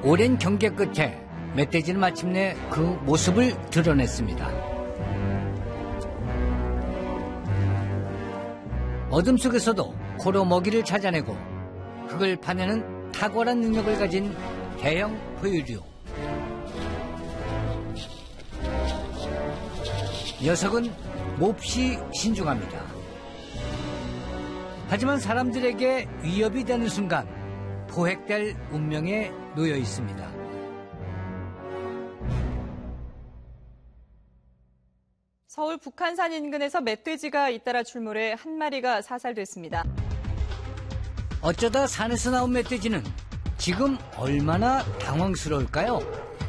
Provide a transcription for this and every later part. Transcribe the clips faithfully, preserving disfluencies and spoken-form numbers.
오랜 경계 끝에 멧돼지는 마침내 그 모습을 드러냈습니다. 어둠 속에서도 코로 먹이를 찾아내고 흙을 파내는 탁월한 능력을 가진 대형 포유류. 녀석은 몹시 신중합니다. 하지만 사람들에게 위협이 되는 순간 포획될 운명에 놓여 있습니다. 서울 북한산 인근에서 멧돼지가 잇따라 출몰해 한 마리가 사살됐습니다. 어쩌다 산에서 나온 멧돼지는 지금 얼마나 당황스러울까요?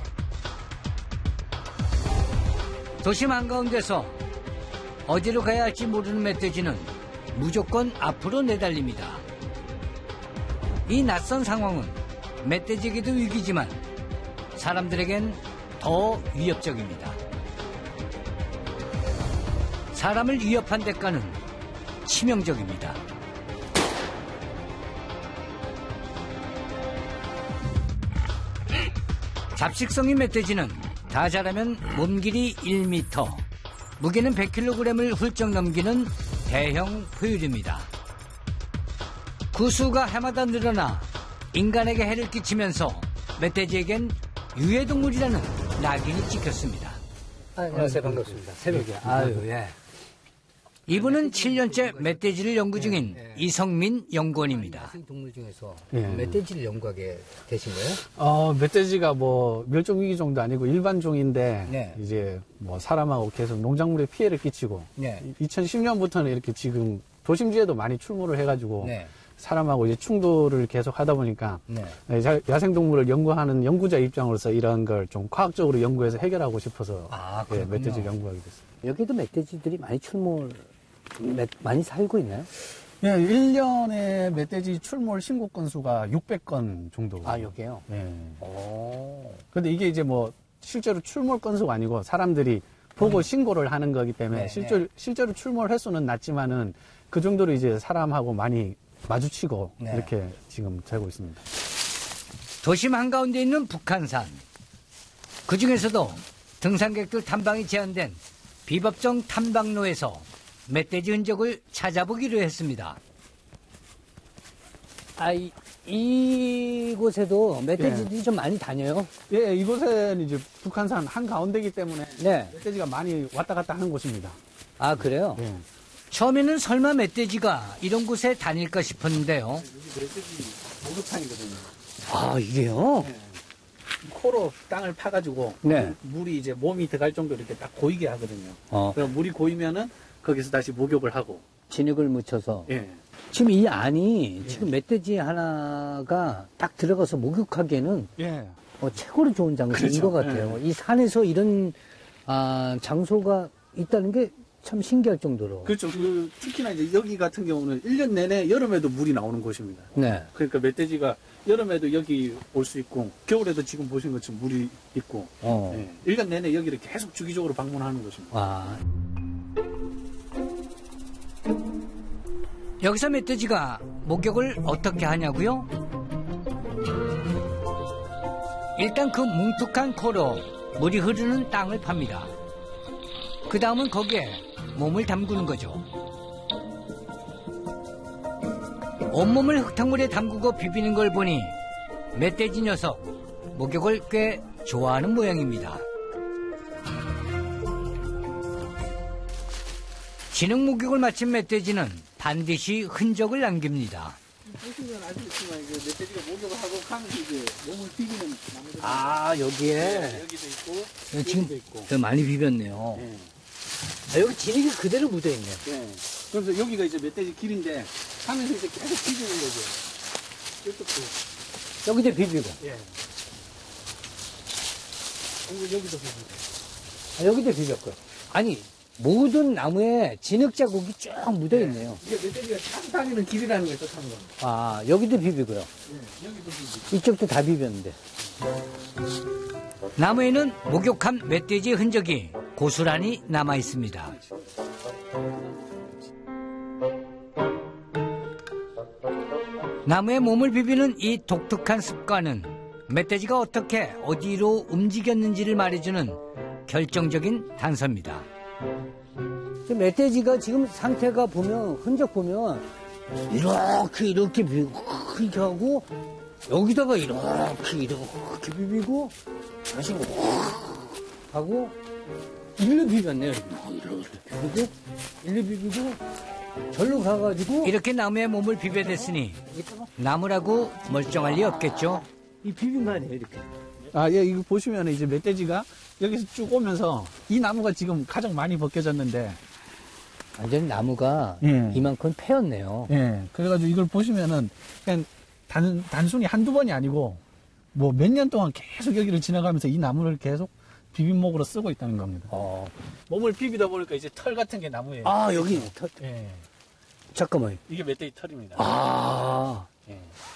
도심 한가운데서 어디로 가야 할지 모르는 멧돼지는 무조건 앞으로 내달립니다. 이 낯선 상황은 멧돼지에게도 위기지만 사람들에겐 더 위협적입니다. 사람을 위협한 대가는 치명적입니다. 잡식성인 멧돼지는 다 자라면 몸길이 일 미터, 무게는 백 킬로그램을 훌쩍 넘기는 대형 포유류입니다. 그 수가 해마다 늘어나 인간에게 해를 끼치면서 멧돼지에겐 유해동물이라는 낙인이 찍혔습니다. 아, 안녕하세요. 반갑습니다. 새벽에. 아유, 예. 이분은 칠 년째 멧돼지를 연구 중인 예, 예. 이성민 연구원입니다. 동물 중에서 예. 멧돼지를 연구하게 되신 거예요? 어, 멧돼지가 뭐 멸종위기 종도 아니고 일반종인데 네. 이제 뭐 사람하고 계속 농작물에 피해를 끼치고 네. 이천십 년부터는 이렇게 지금 도심지에도 많이 출몰을 해가지고 네. 사람하고 이제 충돌을 계속 하다 보니까 네. 야생동물을 연구하는 연구자 입장으로서 이런 걸 좀 과학적으로 연구해서 해결하고 싶어서 아, 예, 멧돼지를 연구하게 됐습니다. 여기도 멧돼지들이 많이 출몰, 멧, 많이 살고 있나요? 예, 일 년에 멧돼지 출몰 신고 건수가 육백 건 정도. 아, 여기요? 예. 오. 근데 이게 이제 뭐 실제로 출몰 건수가 아니고 사람들이 보고 음. 신고를 하는 거기 때문에 네, 실제로, 네. 실제로 출몰 횟수는 낮지만은 그 정도로 이제 사람하고 많이 마주치고 네. 이렇게 지금 되고 있습니다. 도심 한가운데 있는 북한산. 그 중에서도 등산객들 탐방이 제한된 비법정 탐방로에서 멧돼지 흔적을 찾아보기로 했습니다. 아, 이, 이곳에도 멧돼지들이 예. 좀 많이 다녀요? 예, 이곳은 이제 북한산 한가운데이기 때문에 네. 멧돼지가 많이 왔다 갔다 하는 곳입니다. 아, 그래요? 예. 처음에는 설마 멧돼지가 이런 곳에 다닐까 싶었는데요. 여기 멧돼지 목욕탕이거든요. 아, 이게요? 예. 코로 땅을 파가지고 네. 물이 이제 몸이 들어갈 정도로 이렇게 딱 고이게 하거든요. 어. 그럼 물이 고이면은 거기서 다시 목욕을 하고. 진흙을 묻혀서. 예. 지금 이 안이 지금 멧돼지 하나가 딱 들어가서 목욕하기에는 예. 어, 최고로 좋은 장소인 그렇죠. 것 같아요. 이 산에서 이런 아, 장소가 있다는 게 참 신기할 정도로. 그렇죠. 그, 특히나 이제 여기 같은 경우는 일 년 내내 여름에도 물이 나오는 곳입니다. 네. 그러니까 멧돼지가 여름에도 여기 올 수 있고, 겨울에도 지금 보신 것처럼 물이 있고, 어. 예. 일 년 내내 여기를 계속 주기적으로 방문하는 곳입니다. 와. 여기서 멧돼지가 목욕을 어떻게 하냐고요? 일단 그 뭉툭한 코로 물이 흐르는 땅을 팝니다. 그 다음은 거기에 몸을 담그는 거죠. 온몸을 흙탕물에 담그고 비비는 걸 보니 멧돼지 녀석 목욕을 꽤 좋아하는 모양입니다. 진흙 목욕을 마친 멧돼지는 반드시 흔적을 남깁니다. 보시면 아시겠지만 이제 멧돼지가 목욕을 하고 가면서 이제 몸을 비비는 나무들. 아, 여기에. 네, 여기도 있고, 지금 여기도 있고. 더 많이 비볐네요. 예. 아, 여기 진흙이 그대로 묻어있네. 예. 그래서 여기가 이제 멧돼지 길인데 하면서 이제 계속 비비는 거죠. 이쪽도. 여기도 비비고. 예. 여기, 여기도 비비고. 아, 여기도 비볐고요. 아니, 모든 나무에 진흙 자국이 쭉 묻어있네요. 이게 멧돼지가 자주 다니는 길이라는 걸 뜻하는 겁니다. 아, 여기도 비비고요. 예. 여기도 비비고. 이쪽도 다 비볐는데. 나무에는 목욕한 멧돼지의 흔적이 고스란히 남아 있습니다. 나무에 몸을 비비는 이 독특한 습관은 멧돼지가 어떻게 어디로 움직였는지를 말해주는 결정적인 단서입니다. 저 멧돼지가 지금 상태가 보면, 흔적 보면, 이렇게, 이렇게 비비고, 이렇게 하고, 여기다가 이렇게, 이렇게 비비고, 다시 하고, 일로 비볐네요. 이렇게 비비고, 일로 비비고, 절로 가가지고. 이렇게 나무에 몸을 비벼댔으니 나무라고 멀쩡할 리 없겠죠. 이 비빈 거 아니에요, 이렇게. 아, 예, 이거 보시면 이제 멧돼지가 여기서 쭉 오면서 이 나무가 지금 가장 많이 벗겨졌는데. 완전 나무가 예. 이만큼 패였네요. 예, 그래가지고 이걸 보시면은 그냥 단, 단순히 한두 번이 아니고 뭐 몇 년 동안 계속 여기를 지나가면서 이 나무를 계속 비빔목으로 쓰고 있다는 겁니다. 어. 몸을 비비다 보니까 이제 털 같은 게 나무예요. 아, 여기, 터, 예. 잠깐만요. 이게 멧돼지 털입니다. 아. 예.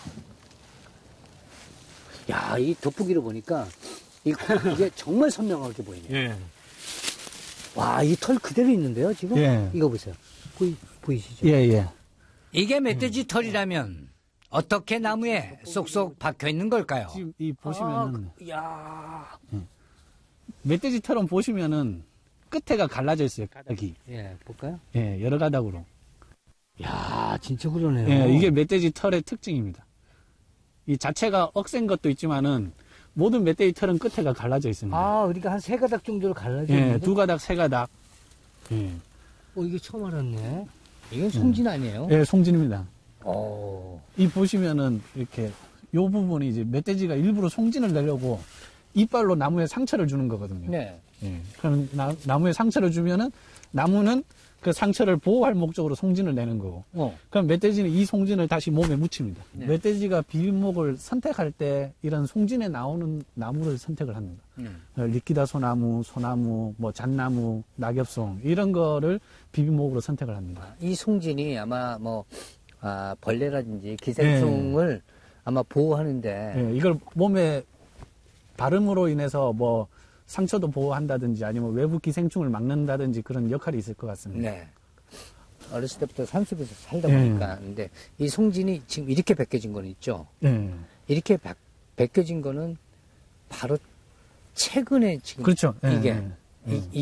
야, 이 돋보기로 보니까, 이, 이게 정말 선명하게 보이네요. 예. 와, 이 털 그대로 있는데요, 지금? 예. 이거 보세요. 보이, 보이시죠? 예, 예. 이게 멧돼지 털이라면 어떻게 나무에 쏙쏙 박혀 있는 걸까요? 지금 이 보시면은 아, 야 멧돼지 털은 보시면은 끝에가 갈라져 있어요. 가닥이. 예, 볼까요? 예, 여러 가닥으로. 야 진짜 그러네요. 예, 이게 멧돼지 털의 특징입니다. 이 자체가 억센 것도 있지만은 모든 멧돼지 털은 끝에가 갈라져 있습니다. 아, 그러니까 한 세 가닥 정도로 갈라져 예, 있는데. 두 가닥, 세 가닥. 예, 어, 이게 처음 알았네. 이건 송진 아니에요? 예, 송진입니다. 어. 이 보시면은 이렇게 요 부분이 이제 멧돼지가 일부러 송진을 내려고 이빨로 나무에 상처를 주는 거거든요. 네. 예, 그럼 나, 나무에 상처를 주면은 나무는 그 상처를 보호할 목적으로 송진을 내는 거고. 어. 그럼 멧돼지는 이 송진을 다시 몸에 묻힙니다. 네. 멧돼지가 비빔목을 선택할 때 이런 송진에 나오는 나무를 선택을 합니다. 음. 리키다 소나무, 소나무, 뭐 잣나무, 낙엽송 이런 거를 비빔목으로 선택을 합니다. 이 송진이 아마 뭐, 아, 벌레라든지 기생충을 아마 보호하는데. 예, 이걸 몸에 바름으로 인해서 뭐 상처도 보호한다든지 아니면 외부 기생충을 막는다든지 그런 역할이 있을 것 같습니다. 네. 어렸을 때부터 산속에서 살다 네. 보니까. 근데 이 송진이 지금 이렇게 벗겨진 거는 있죠? 네. 이렇게 바- 벗겨진 거는 바로 최근에 지금 그렇죠. 예, 이게 예, 예. 이,